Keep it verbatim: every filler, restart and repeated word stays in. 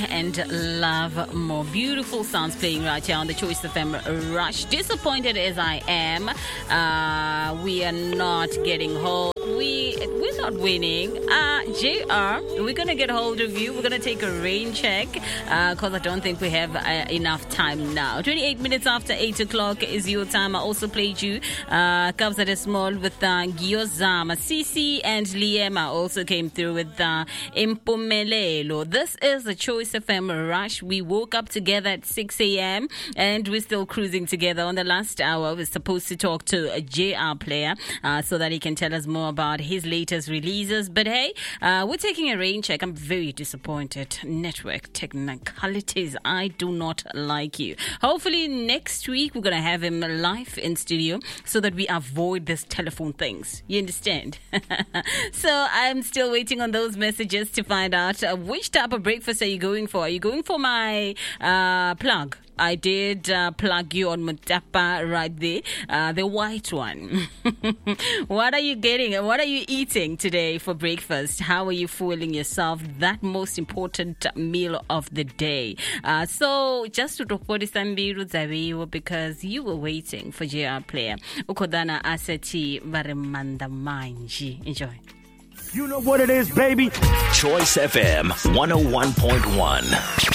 and love more. Beautiful sounds playing right here on the Choice F M Rush. Disappointed as I am, uh, we are not getting hold. We we're not winning. Uh, J R, we're gonna get hold of you. We're gonna take a rain check because uh, I don't think we have uh, enough time now. twenty-eight minutes after eight o'clock is your time. I also played you uh, Cubs at a Small with uh, Gyozama. Sisi and Liema also came through with uh, Impumelelo. This is the Choice F M Rush. We woke up together at six a.m. and we're still cruising together. On the last hour, we're supposed to talk to a J R player uh, so that he can tell us more about his latest releases. But hey, uh, we're taking a rain check. I'm very disappointed. Network technicalities. I do not like you. Hopefully next week we're going to have him live in studio so that we avoid this telephone things. You understand? So I'm still waiting on those messages to find out uh, which type of breakfast are you going for? Are you going for my uh, plug? I did uh, plug you on Mutapa right there, uh, the white one. What are you getting? What are you eating today for breakfast? How are you fooling yourself? That most important meal of the day. Uh, so just to report this, because you were waiting for J R player. Ukodana aseti varemanda manji. Enjoy. You know what it is, baby. Choice F M one oh one point one.